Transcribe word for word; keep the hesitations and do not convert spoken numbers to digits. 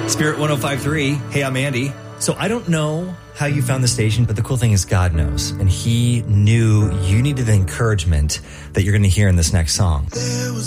Spirit one oh five point three. Hey, I'm Andy. So I don't know how you found the station, but the cool thing is God knows. And he knew you needed the encouragement that you're going to hear in this next song. There was